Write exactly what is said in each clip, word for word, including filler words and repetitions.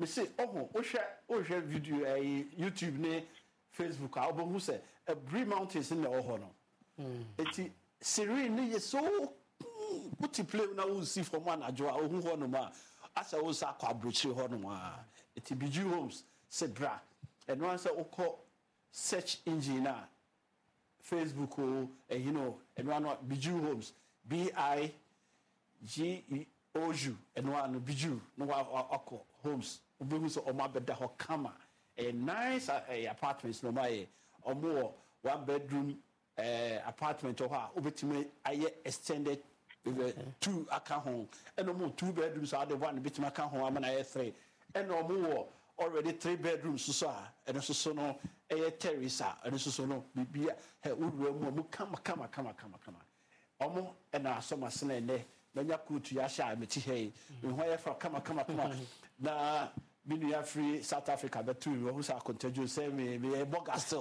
me say oh o share o share video eh YouTube ne Facebook a obo hu say a Bree Mountains in the oho no eti serene ye so put play na wo see from one ajo a hu ho no ma asa wo sa kwa brochire ho no ma eti Biju Homes say bra and one say okọ search engine na Facebook o eh you know and one Biju Homes B I G E O U and one Biju no okọ homes obehu so omo abeda ho kama a nice uh, apartments no my or more one bedroom uh, apartment or ha obetime aye extended uh, two aka home and no more two bedrooms are the one bit aka home am na three and no more already three bedrooms so so and so so no aye terrace and so so no bibia he wura mu kama kama kama kama kama omo and asoma sene ne manya kutu ya sha meti he ho ya fra kama kama kama na binu ya free South Africa betu who sa contagious say me me boga still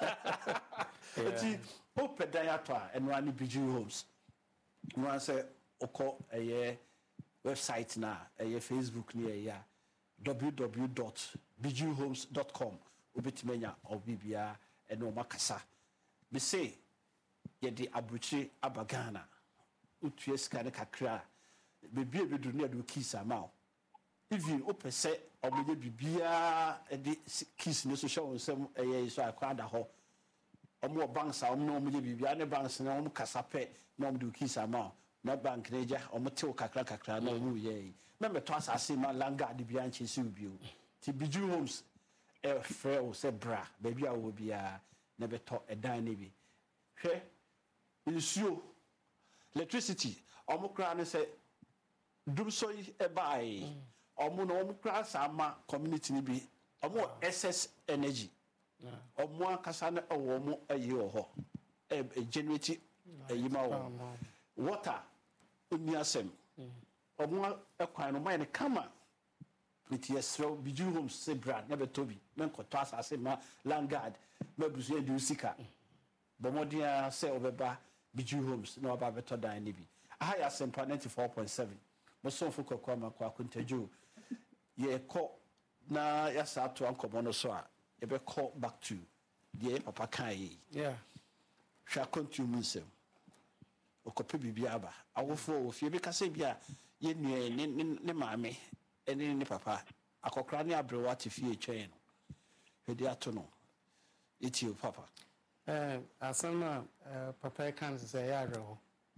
eti o pedan ya to and one Biju Homes no say okọ eye website na eye Facebook ni eye w w w dot biju homes dot com obitimenya obibia eno makasa me say ye di abruchi abagana utue ska ne kakra bebie bedu ne adu kisa ma even opese omoye bibia e di kiss ne so show nsem eye so akwada ho omo banks a omo omoye bibia ne banks ne omo kasape na omo du kisa ma na bank neja omo te kakra kakra na omo ye me me to asase ma langa de bia nche si ubio ti Biju Homes e frɛ o se bra baabi a wo bia na beto edan ne bi hwɛ nsuo electricity omo kra ne se dum so e bai omo no omo kra sama community ni bi omo S S energy omo akasa na owo omo ayi oho e generate ayi ma wo water uniasem omo ekwan no mai ne kama with yesro Biju Homes se brand na betobi men koto asase ma langard ma busu edu sika bomodia se obeba Biju Homes na oba beto dan ni bi aha ya sempa ninety-four point seven mo so foko kwa ma kwa kuntajo ye ko na ya sa to ankomo no so a ye be call back to the papa kai yeah sha continue nsem okope bibia aba awofo ofie be kase bia ye nue ne ne maame ene ne papa akokra ne abrewa te fie twen no hedi ato no eti o papa eh asama uh, papa kan say ya reho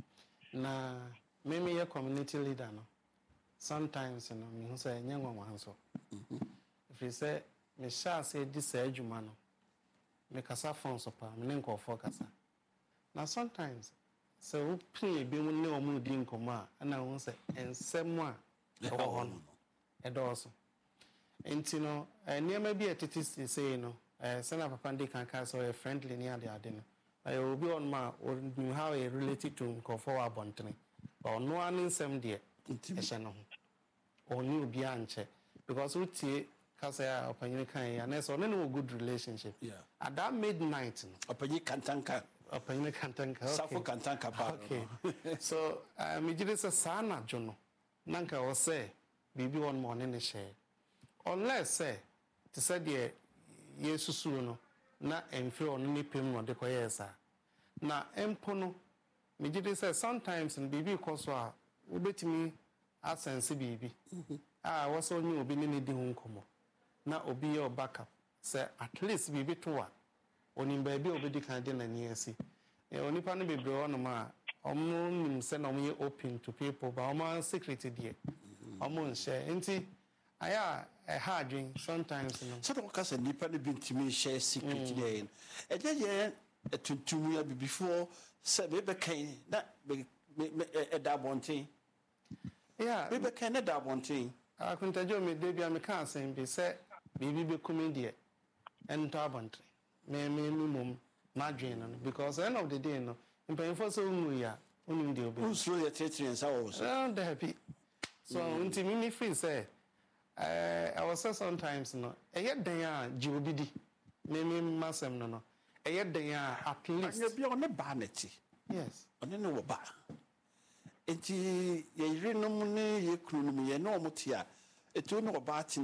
na meme ye community leader no sometimes no me hu say nyanwa wanso mhm if you say me sha say di say adwuma no me kasa fon so pa me nko fo kasa na sometimes so we play bi mu ne omu di nkoma na hu say ensem a e ho no e do so enti no niam bi etiti say no eh sana papa ndi kan ka so friendly ni ade ade no I will be on my or you how a related to go for a bontene or no one in some dear no or new bianche because we tea Casa opinion can and so no good relationship. Yeah. At that midnight opinion cantanka opinion cantanka Safo cantanka okay. So uh me just a sana jono nanka or say bibi one morning share unless say to say the yesusu no na emfre on ni pem no de koyesa na empo no me gide say sometimes in bibi koso a obetimi asense bibi ah wo so nyi obi ni di hu nkomo na obi ye backup say at least bibi to a oni baabi obedi kan de na ni asi e oni pa no bebre ono ma omo nim say na omo ye open to people but omo secret there omo nse enti aya a hard dream sometimes no so the case nipa ne bintimi share secret there e je je tuntum ya before say be kan na be e da bontin yeah be kan na da bontin akuntajo me de bia me kan sen be say bibi be comedy and to abontin me me mum na dream no because end of the day no impen for so mu ya onim de obi usro ya tretrian sa wo so and happy so unti me free say Uh, I was say sometimes no. Eye dan a ji obi di. Me me masem no no. Eye dan a at least. Anya bia one ba neti. Yes. One no wo ba. Enti ye yire no mu ne ye kunu no mu ye no mo tia. Etu no wo ba ti